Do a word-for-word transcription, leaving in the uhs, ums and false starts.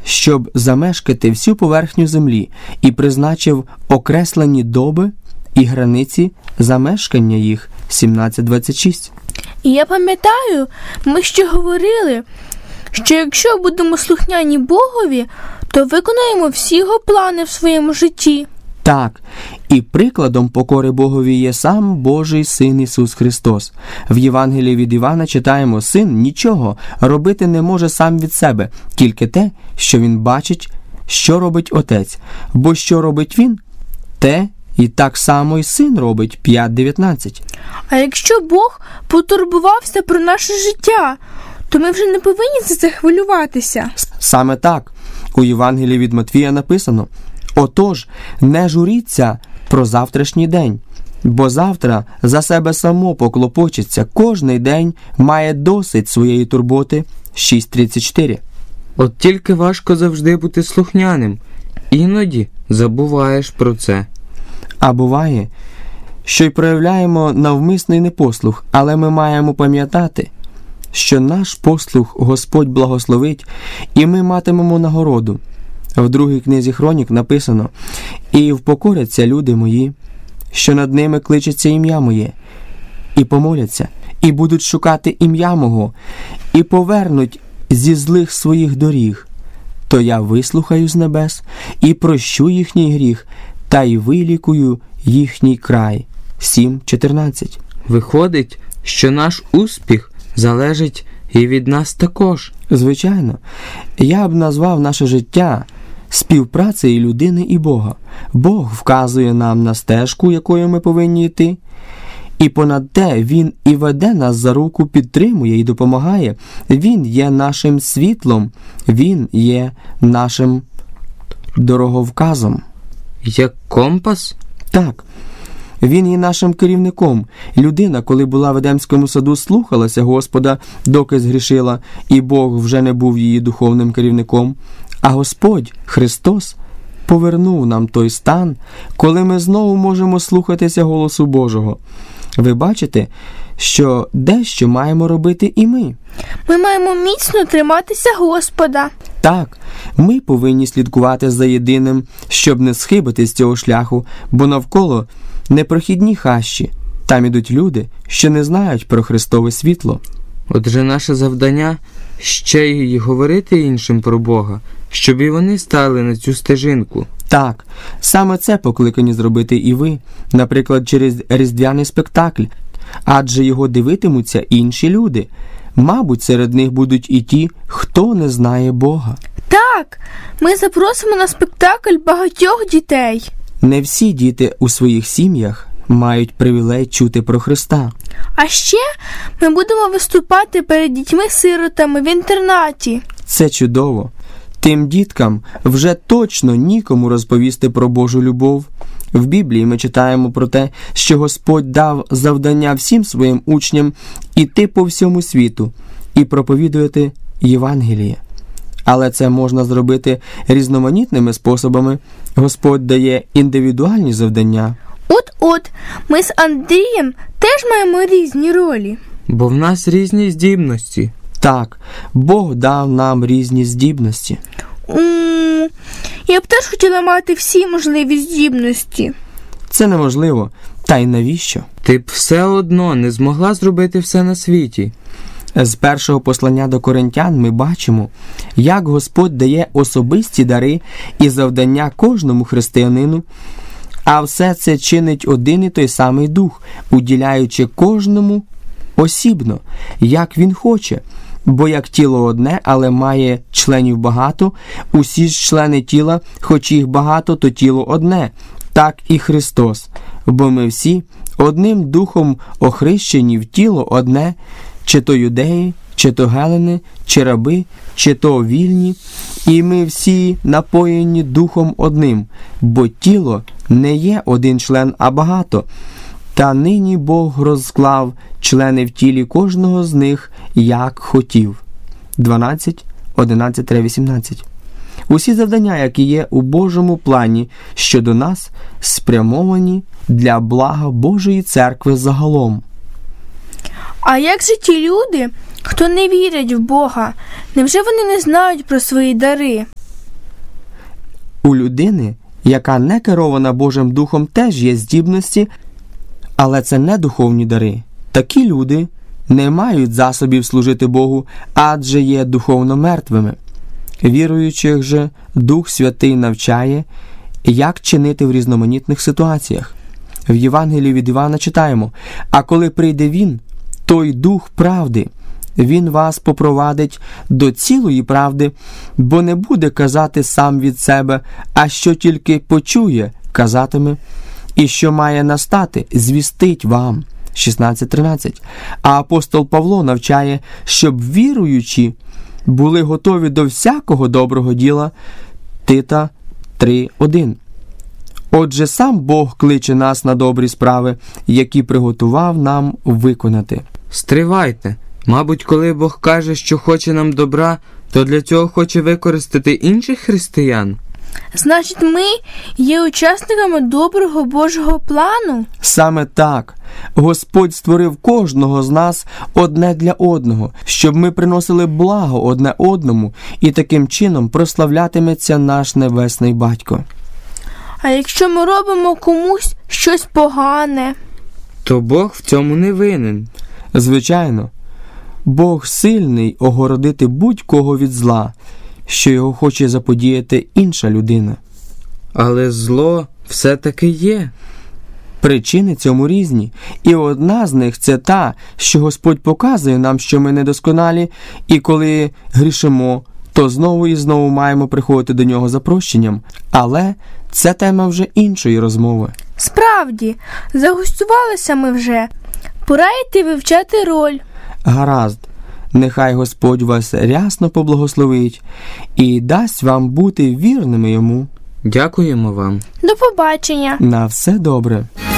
щоб замешкати всю поверхню землі, і призначив окреслені доби і границі замешкання їх. сімнадцять двадцять шість. І я пам'ятаю, ми ще говорили, що якщо будемо слухняні Богові, то виконаємо всі його плани в своєму житті. Так, і прикладом покори Богові є сам Божий Син Ісус Христос. В Євангелії від Івана читаємо: «Син нічого робити не може сам від себе, тільки те, що він бачить, що робить Отець. Бо що робить він, те і так само й Син робить». п'ять дев'ятнадцять. А якщо Бог потурбувався про наше життя, то ми вже не повинні за це хвилюватися. Саме так. У Євангелії від Матвія написано: «Отож, не журіться про завтрашній день, бо завтра за себе само поклопочеться, кожний день має досить своєї турботи». шість тридцять чотири. От тільки важко завжди бути слухняним. Іноді забуваєш про це. А буває, що й проявляємо навмисний непослух, але ми маємо пам'ятати, що наш послух Господь благословить, і ми матимемо нагороду. В другій книзі Хронік написано: «І впокоряться люди мої, що над ними кличеться ім'я моє, і помоляться, і будуть шукати ім'я мого, і повернуть зі злих своїх доріг, то я вислухаю з небес, і прощу їхній гріх, та й вилікую їхній край». сім чотирнадцять. Виходить, що наш успіх залежить і від нас також. Звичайно. Я б назвав наше життя співпрацею людини і Бога. Бог вказує нам на стежку, якою ми повинні йти, і понад те Він і веде нас за руку, підтримує і допомагає. Він є нашим світлом, Він є нашим дороговказом. Як компас? Так. Він є нашим керівником. Людина, коли була в Едемському саду, слухалася Господа, доки згрішила, і Бог вже не був її духовним керівником. А Господь, Христос, повернув нам той стан, коли ми знову можемо слухатися голосу Божого. Ви бачите, що дещо маємо робити і ми. Ми маємо міцно триматися Господа. Так, ми повинні слідкувати за єдиним, щоб не схибити з цього шляху, бо навколо непрохідні хащі. Там ідуть люди, що не знають про Христове світло. Отже, наше завдання – ще й говорити іншим про Бога, щоб і вони стали на цю стежинку. Так, саме це покликані зробити і ви, наприклад, через різдвяний спектакль, адже його дивитимуться інші люди. Мабуть, серед них будуть і ті, хто не знає Бога. Так, ми запросимо на спектакль багатьох дітей. Не всі діти у своїх сім'ях мають привілей чути про Христа. А ще ми будемо виступати перед дітьми-сиротами в інтернаті. Це чудово. Тим діткам вже точно нікому розповісти про Божу любов. В Біблії ми читаємо про те, що Господь дав завдання всім своїм учням іти по всьому світу і проповідувати Євангеліє. Але це можна зробити різноманітними способами. Господь дає індивідуальні завдання. От-от, ми з Андрієм теж маємо різні ролі. Бо в нас різні здібності. Так, Бог дав нам різні здібності. М-м, я б теж хотіла мати всі можливі здібності. Це неможливо. Та й навіщо? Ти б все одно не змогла зробити все на світі. З першого послання до Коринтян ми бачимо, як Господь дає особисті дари і завдання кожному християнину, а все це чинить один і той самий Дух, уділяючи кожному осібно, як Він хоче. Бо як тіло одне, але має членів багато, усі ж члени тіла, хоч їх багато, то тіло одне, так і Христос. Бо ми всі одним духом охрещені в тіло одне, чи то юдеї, чи то гелени, чи раби, чи то вільні, і ми всі напоєні духом одним, бо тіло не є один член, а багато. Та нині Бог розклав члени в тілі кожного з них, як хотів. дванадцять, одинадцять вісімнадцять. Усі завдання, які є у Божому плані щодо нас, спрямовані для блага Божої церкви загалом. А як же ті люди, хто не вірять в Бога? Невже вони не знають про свої дари? У людини, яка не керована Божим Духом, теж є здібності, але це не духовні дари. Такі люди не мають засобів служити Богу, адже є духовно мертвими. Віруючих же Дух Святий навчає, як чинити в різноманітних ситуаціях. В Євангелії від Івана читаємо: «А коли прийде Він, той Дух правди, Він вас попровадить до цілої правди, бо не буде казати сам від себе, а що тільки почує, казатиме, і що має настати, звістить вам». шістнадцять тринадцять. А апостол Павло навчає, щоб віруючі були готові до всякого доброго діла. Тита три один. Отже, сам Бог кличе нас на добрі справи, які приготував нам виконати. Стривайте. Мабуть, коли Бог каже, що хоче нам добра, то для цього хоче використати інших християн? Значить, ми є учасниками доброго Божого плану? Саме так. Господь створив кожного з нас одне для одного, щоб ми приносили благо одне одному, і таким чином прославлятиметься наш Небесний Батько. А якщо ми робимо комусь щось погане? То Бог в цьому не винен. Звичайно, Бог сильний огородити будь-кого від зла, що його хоче заподіяти інша людина. Але зло все-таки є. Причини цьому різні, і одна з них – це та, що Господь показує нам, що ми недосконалі, і коли грішимо, то знову і знову маємо приходити до Нього за прощенням. Але це тема вже іншої розмови. Справді, загостювалися ми вже. Пора йти вивчати роль. Гаразд. Нехай Господь вас рясно поблагословить і дасть вам бути вірними Йому. Дякуємо вам. До побачення. На все добре.